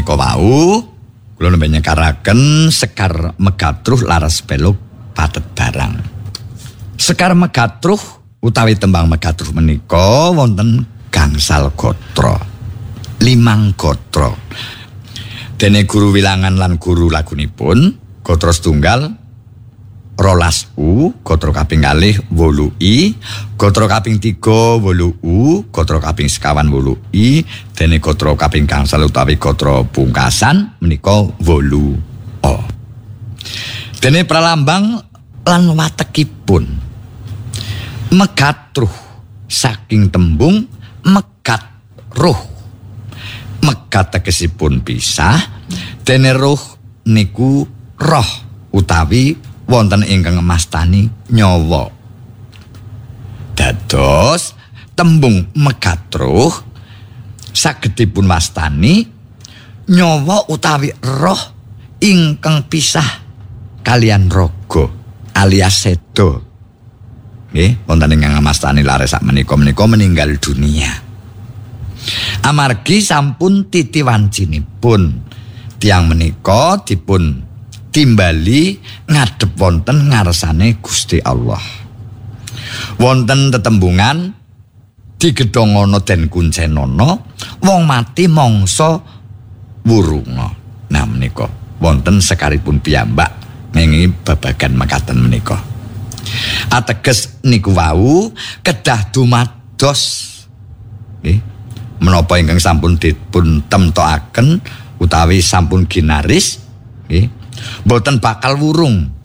menika wau kula nembe nyekaraken Sekar Megatruh laras peluk patet barang. Sekar Megatruh utawi tembang Megatruh menika wonten gangsal gotra. 5 gotra. Dene guru wilangan lan guru lagunipun gotra setunggal 12U, gotra kaping kalih 8I, gotra kaping 3 8U, gotra kaping sekawan 8I, dene gotra kaping gangsal utawi gotra pungkasan menika 8O. Dene pralambang lan watekipun Megatruh saking tembung megat ruh. Megat tegesipun pisah, dene ruh niku roh utawi wonten ingkang mastani nyawa. Dados tembung megatruh saged dipun wastani nyawa utawi roh ingkang pisah kalian raga alias sedo. Nggih, wonten ingkang mastani lares sak menika meninggal dunia. Amargi sampun titi wancinipun tiyang menika dipun timbali ngadhep wonten ngarsane Gusti Allah. Wonten tetembungan digedhongana den kuncenana wong mati mangsa wurunga. Nah menika wonten sekaripun piyambak ngengi babagan mekaten menika. Ateges niku wau kedah dumados nggih menapa ingkang sampun dipun temtokaken utawi sampun ginaris nggih mboten bakal wurung